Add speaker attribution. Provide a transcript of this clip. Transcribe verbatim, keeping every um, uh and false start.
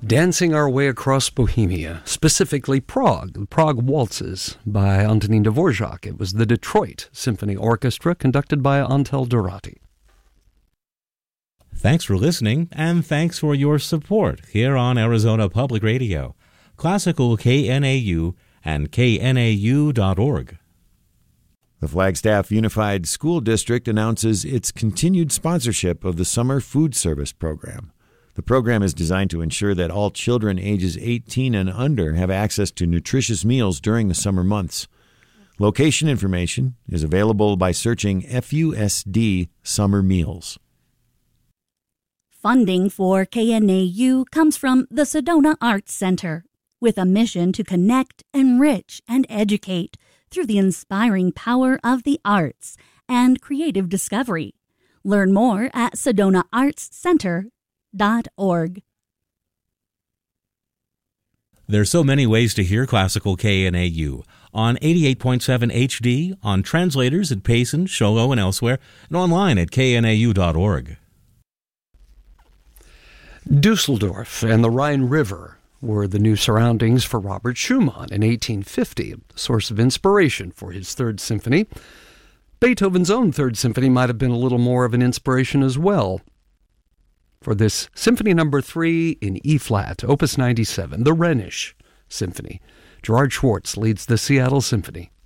Speaker 1: Dancing Our Way Across Bohemia, specifically Prague, the Prague Waltzes by Antonin Dvorak. It was the Detroit Symphony Orchestra conducted by Antel Dorati.
Speaker 2: Thanks for listening, and thanks for your support here on Arizona Public Radio, Classical K N A U, and K N A U dot org.
Speaker 3: The Flagstaff Unified School District announces its continued sponsorship of the Summer Food Service Program. The program is designed to ensure that all children ages eighteen and under have access to nutritious meals during the summer months. Location information is available by searching F U S D Summer Meals.
Speaker 4: Funding for K N A U comes from the Sedona Arts Center, with a mission to connect, enrich, and educate through the inspiring power of the arts and creative discovery. Learn more at sedona arts center dot org.
Speaker 2: There's so many ways to hear Classical K N A U. On eighty-eight point seven H D, on translators at Payson, Show Low, and elsewhere, and online at K N A U dot org.
Speaker 1: Dusseldorf and the Rhine River were the new surroundings for Robert Schumann in eighteen fifty, a source of inspiration for his Third Symphony. Beethoven's own Third Symphony might have been a little more of an inspiration as well. For this Symphony Number three in E-flat, Opus ninety-seven, the Rhenish Symphony, Gerard Schwartz leads the Seattle Symphony.